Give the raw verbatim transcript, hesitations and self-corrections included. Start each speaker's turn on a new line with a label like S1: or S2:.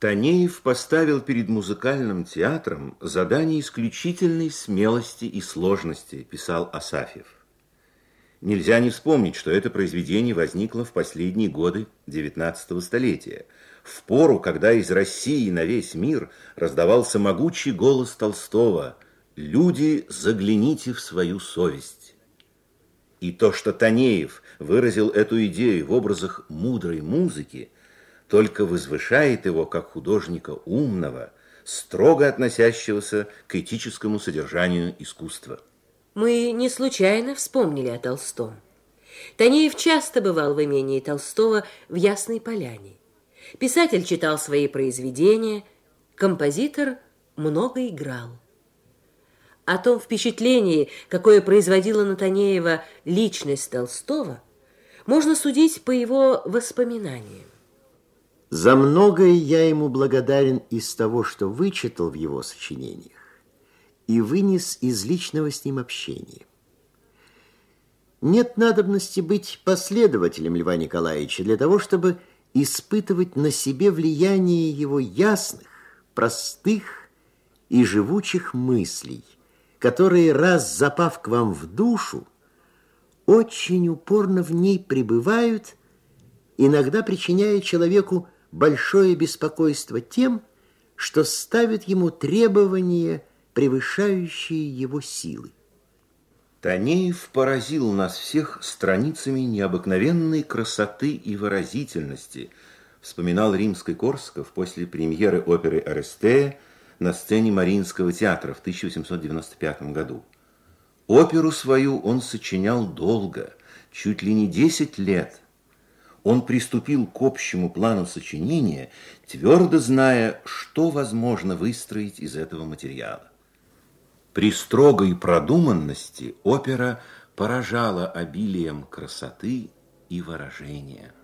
S1: Танеев поставил перед музыкальным театром задание исключительной смелости и сложности, писал Асафьев. Нельзя не вспомнить, что это произведение возникло в последние годы девятнадцатого столетия, в пору, когда из России на весь мир раздавался могучий голос Толстого: «Люди, загляните в свою совесть». И то, что Танеев выразил эту идею в образах мудрой музыки, только возвышает его как художника умного, строго относящегося к этическому содержанию искусства.
S2: Мы не случайно вспомнили о Толстом. Танеев часто бывал в имении Толстого в Ясной Поляне. Писатель читал свои произведения, композитор много играл. О том впечатлении, какое производила на Танеева личность Толстого, можно судить по его воспоминаниям.
S3: За многое я ему благодарен из того, что вычитал в его сочинениях и вынес из личного с ним общения. Нет надобности быть последователем Льва Николаевича для того, чтобы испытывать на себе влияние его ясных, простых и живучих мыслей, которые, раз запав к вам в душу, очень упорно в ней пребывают, иногда причиняя человеку большое беспокойство тем, что ставит ему требования, превышающие его силы.
S1: Танеев поразил нас всех страницами необыкновенной красоты и выразительности, вспоминал Римский-Корсаков после премьеры оперы «Орестея» на сцене Мариинского театра в тысяча восемьсот девяносто пятом году. Оперу свою он сочинял долго, чуть ли не десять лет. Он приступил к общему плану сочинения, твердо зная, что возможно выстроить из этого материала. При строгой продуманности опера поражала обилием красоты и выражения.